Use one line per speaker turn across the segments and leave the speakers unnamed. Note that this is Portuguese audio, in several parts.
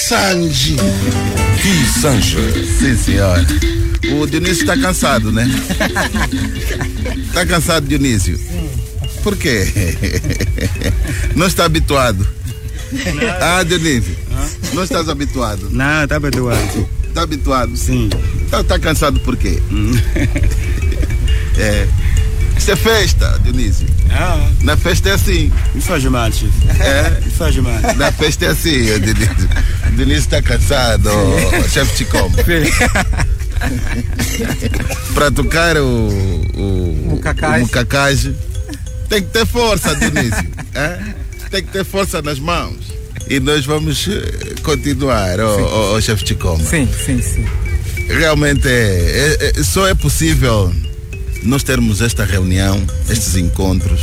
Sanji.
Sanji.
Sim, senhor. O Dionísio está cansado, né? Está cansado, Dionísio?
Sim.
Por quê? Não está habituado? Ah, Dionísio, não estás habituado?
Não, está habituado.
Está habituado?
Sim.
Então está cansado por quê? Isso é festa, Dionísio. Na festa é assim.
Não faz mal, chefe. Não faz mal.
Na festa é assim, Dionísio. Dionísio está cansado, chefe Chicom. Para tocar o cacage, tem que ter força, Dionísio. Tem que ter força nas mãos. E nós vamos continuar, chefe Chicom.
Sim.
Realmente só é possível nós termos esta reunião, estes encontros,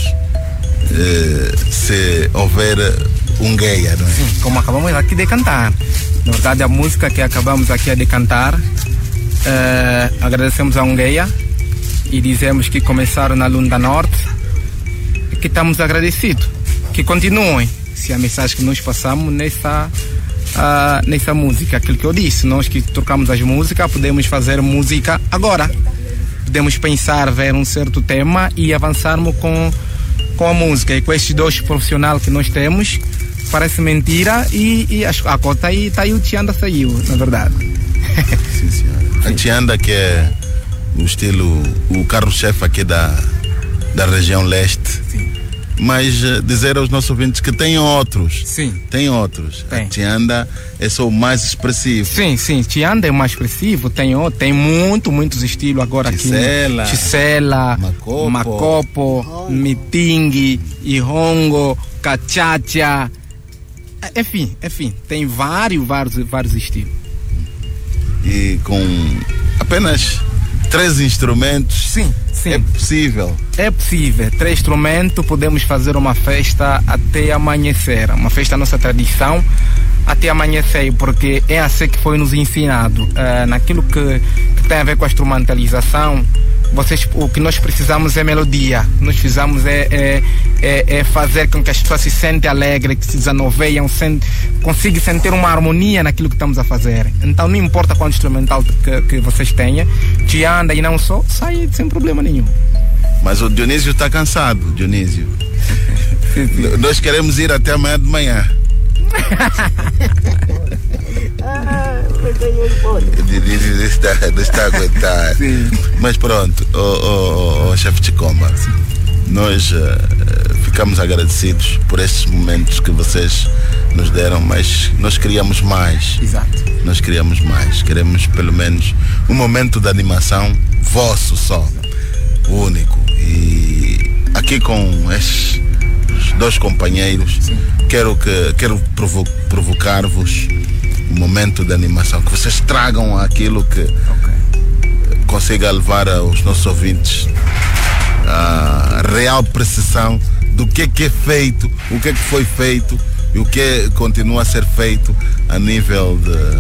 se houver um gay, não é?
Sim, como acabamos aqui de cantar. Na verdade, a música que acabamos aqui de cantar, agradecemos a Ungueia e dizemos que começaram na Lunda Norte e que estamos agradecidos. Que continuem. Se a mensagem que nós passamos nessa música, aquilo que eu disse, nós que trocamos as músicas, podemos fazer música agora. Podemos pensar, ver um certo tema e avançarmos com a música. E com estes dois profissionais que nós temos, parece mentira e a cota aí está aí, o Tianda saiu, na verdade.
Sim, senhora. A Tianda, que é o estilo, o carro-chefe aqui da região leste.
Sim.
Mas dizer aos nossos ouvintes que tem outros.
Sim.
Tem outros.
Tem.
A Tianda é só o mais expressivo.
Sim. Tianda é o mais expressivo. Tem muitos estilos agora
Chisela,
aqui. Chisela, Macopo, Miting, Ihongo, Cachacha. Enfim. Tem vários estilos.
E com apenas 3 instrumentos.
Sim.
É possível.
É possível. 3 instrumentos, podemos fazer uma festa até amanhecer. Uma festa, nossa tradição, até amanhecer, porque é assim que foi nos ensinado. Naquilo que tem a ver com a instrumentalização, o que nós precisamos é melodia. Nós precisamos é fazer com que as pessoas se sentem alegres, que se desanoveiam, consigam sentir uma harmonia naquilo que estamos a fazer. Então não importa qual instrumental que vocês tenham, Tianda e não só, sai sem problema nenhum.
Mas o Dionísio está cansado, Dionísio. Nós queremos ir até amanhã de manhã. Dionísio está a aguentar.
Sim.
Mas pronto, o chefe Chicomba, nós ficamos agradecidos por estes momentos que vocês nos deram, mas nós queríamos mais.
Exato.
Nós queríamos mais. Queremos pelo menos um momento de animação vosso só, único. E aqui com estes 2 companheiros, quero provocar-vos um momento de animação, que vocês tragam aquilo que consiga levar aos nossos ouvintes a real precisão do que é feito, o que foi feito e o que continua a ser feito a nível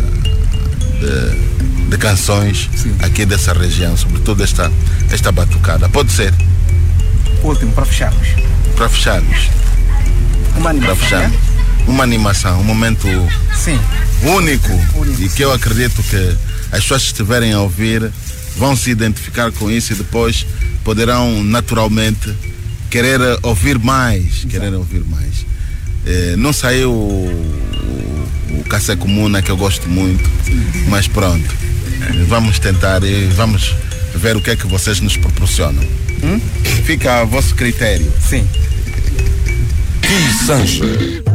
de canções. Sim. Aqui dessa região, sobretudo esta batucada. Pode ser?
Último, para fecharmos.
Para fecharmos.
Uma animação.
Para fecharmos. Uma animação, um momento único e que eu acredito que as pessoas que estiverem a ouvir vão se identificar com isso e depois poderão naturalmente querer ouvir mais. Não saiu o Café Comuna, que eu gosto muito, mas pronto, vamos tentar e vamos ver o que é que vocês nos proporcionam. Fica a vosso critério.
Sim.
Sanji.